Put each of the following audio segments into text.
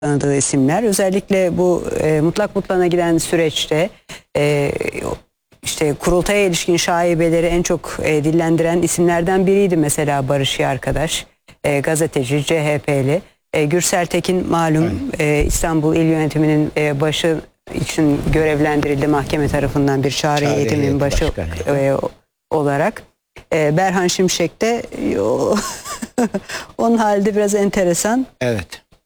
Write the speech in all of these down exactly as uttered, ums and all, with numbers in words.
tanıdığı isimler. Özellikle bu e, mutlak mutlana giden süreçte e, işte kurultaya ilişkin şaibeleri en çok e, dillendiren isimlerden biriydi mesela Barış Yarkadaş, e, gazeteci, C H P'li. E, Gürsel Tekin malum e, İstanbul İl Yönetimi'nin e, başı için görevlendirildi mahkeme tarafından bir çağrı, çağrı heyetinin başı e, olarak. E, Berhan Şimşek de onun halde biraz enteresan. Evet.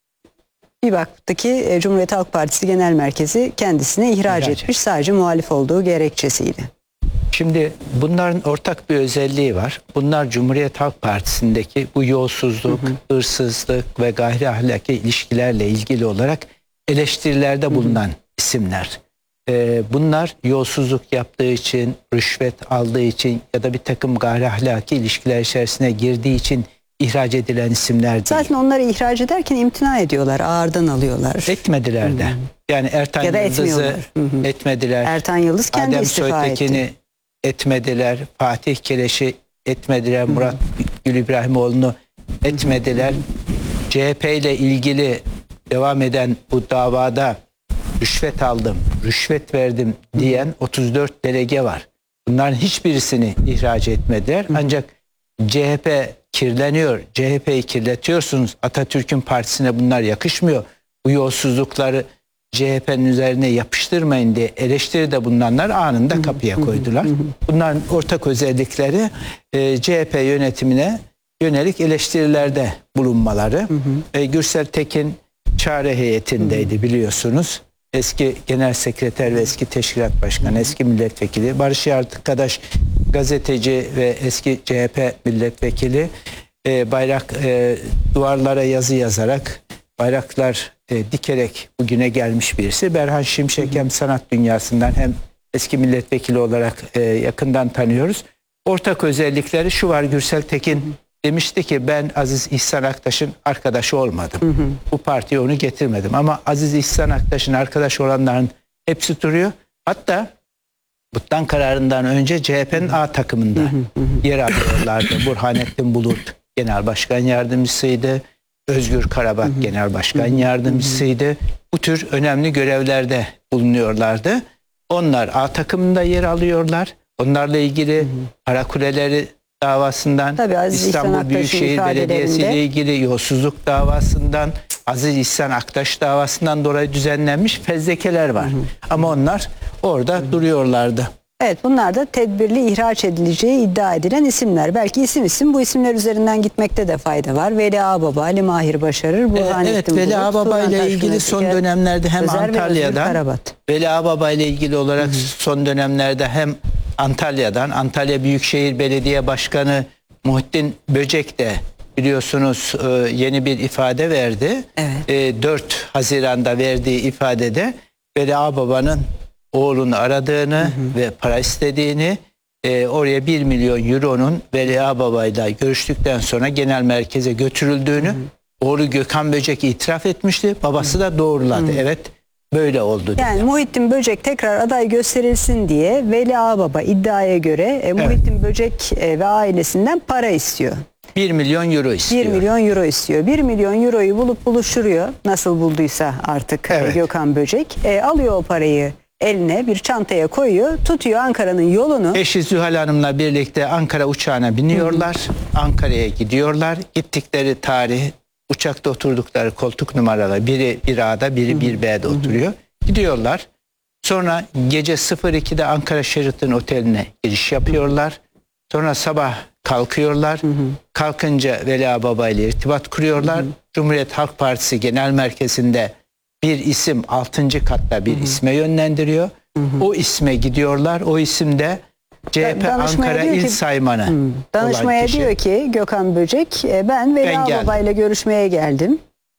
Bir baktı ki e, Cumhuriyet Halk Partisi Genel Merkezi kendisine ihraç, ihraç etmiş, sadece muhalif olduğu gerekçesiyle. Şimdi bunların ortak bir özelliği var. Bunlar Cumhuriyet Halk Partisi'ndeki bu yolsuzluk, hı hı. hırsızlık ve gayri ahlaki ilişkilerle ilgili olarak eleştirilerde bulunan hı hı. isimler. Ee, bunlar yolsuzluk yaptığı için, rüşvet aldığı için ya da bir takım gayri ahlaki ilişkiler içerisine girdiği için ihraç edilen isimler değil. Zaten onları ihraç ederken imtina ediyorlar, ağırdan alıyorlar. Etmediler de. Hı hı. Yani Ertan ya Yıldız'ı etmediler. Ertan Yıldız kendi Adem istifa Soytekin'i etti. etmediler. Fatih Keleş'i etmediler. Hı hı. Murat Gül İbrahimoğlu'nu etmediler. Hı hı. C H P ile ilgili devam eden bu davada rüşvet aldım, rüşvet verdim diyen otuz dört delege var. Bunların hiçbirisini ihraç etmediler. Hı hı. Ancak C H P kirleniyor, C H P'yi kirletiyorsunuz, Atatürk'ün partisine bunlar yakışmıyor. Bu yolsuzlukları C H P'nin üzerine yapıştırmayın diye eleştiride bulunanlar anında kapıya koydular. Bunların ortak özellikleri e, C H P yönetimine yönelik eleştirilerde bulunmaları. Hı hı. E, Gürsel Tekin çağrı heyetindeydi, biliyorsunuz. Eski genel sekreter ve eski teşkilat başkanı, hı hı. eski milletvekili. Barış Yarkadaş gazeteci ve eski C H P milletvekili. E, bayrak e, duvarlara yazı yazarak, bayraklar e, dikerek bugüne gelmiş birisi. Berhan Şimşek, hı hı. hem sanat dünyasından hem eski milletvekili olarak e, yakından tanıyoruz. Ortak özellikleri şu var: Gürsel Tekin, hı hı. demişti ki ben Aziz İhsan Aktaş'ın arkadaşı olmadım. Hı hı. Bu partiye onu getirmedim. Ama Aziz İhsan Aktaş'ın arkadaşı olanların hepsi duruyor. Hatta Buttan kararından önce C H P'nin A takımında hı hı hı. yer alıyorlardı. Burhanettin Bulut genel başkan yardımcısıydı. Özgür Karabak hı hı. genel başkan hı hı. yardımcısıydı. Bu tür önemli görevlerde bulunuyorlardı. Onlar A takımında yer alıyorlar. Onlarla ilgili hı hı. Karakuleleri davasından, İstanbul Büyükşehir Belediyesi ile ilgili yolsuzluk davasından, Aziz İhsan Aktaş davasından dolayı düzenlenmiş fezlekeler var. Hı hı. Ama onlar orada hı hı. duruyorlardı. Evet, bunlar da tedbirli ihraç edileceği iddia edilen isimler. Belki isim isim bu isimler üzerinden gitmekte de fayda var. Veli Ağbaba, Ali Mahir Başarır, Burhanettin Evet, Bulut, Veli Ağbaba ile ilgili son dönemlerde hem Özer Antalya'dan, Veli Ağbaba ile ilgili olarak hı hı. son dönemlerde hem Antalya'dan, Antalya Büyükşehir Belediye Başkanı Muhittin Böcek de biliyorsunuz yeni bir ifade verdi. Evet. dört Haziran'da verdiği ifadede Veli Ağbaba'nın oğlunu aradığını hı hı. ve para istediğini, oraya bir milyon euronun Veli Ağbaba'yla görüştükten sonra genel merkeze götürüldüğünü hı hı. oğlu Gökhan Böcek itiraf etmişti. Babası da doğruladı. Hı hı. Evet, böyle oldu. Yani diye. Muhittin Böcek tekrar aday gösterilsin diye Veli Ağbaba iddiaya göre e, Muhittin evet. Böcek e, ve ailesinden para istiyor. bir milyon euro istiyor. bir milyon euro istiyor. bir milyon euroyu bulup buluşturuyor. Nasıl bulduysa artık evet. Gökhan Böcek. E, alıyor o parayı eline, bir çantaya koyuyor. Tutuyor Ankara'nın yolunu. Eşi Zühal Hanım'la birlikte Ankara uçağına biniyorlar. Ankara'ya gidiyorlar. Gittikleri tarih, uçakta oturdukları koltuk numaraları biri bir A'da, biri bir B'de oturuyor. Gidiyorlar. Sonra gece sıfır ikide Ankara Sheraton Oteli'ne giriş yapıyorlar. Sonra sabah kalkıyorlar. Hı hı. Kalkınca Veli Ağbaba ile irtibat kuruyorlar. Hı hı. Cumhuriyet Halk Partisi Genel Merkezi'nde bir isim altıncı katta bir hı hı. isme yönlendiriyor. Hı hı. O isme gidiyorlar. O isimde C H P Ankara İl ki, Saymanı hı. danışmaya diyor ki Gökhan Böcek, ben Veli Ağbaba ile görüşmeye geldim.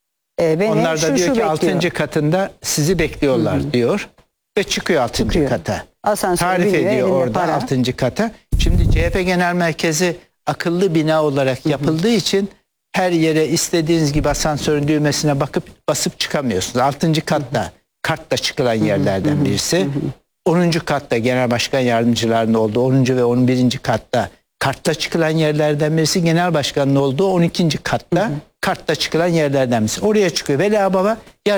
E, beni Onlar da şu, diyor şu ki bekliyor. altıncı katında sizi bekliyorlar hı hı. diyor. Ve çıkıyor altıncı çıkıyor. kata. Asansör tarif biniyor, ediyor orada para. altıncı kata. Şimdi C H P Genel Merkezi akıllı bina olarak hı hı. yapıldığı için her yere istediğiniz gibi asansörün düğmesine bakıp basıp çıkamıyorsunuz. altıncı katta hı hı. kartla çıkılan yerlerden hı hı. birisi. Hı hı. onuncu katta genel başkan yardımcılarının olduğu onuncu ve on birinci katta kartta çıkılan yerlerden birisi genel başkanın olduğu on ikinci katta. Hı hı. Kartta çıkılan yerlerden birisi. Oraya çıkıyor. Veli Ağbaba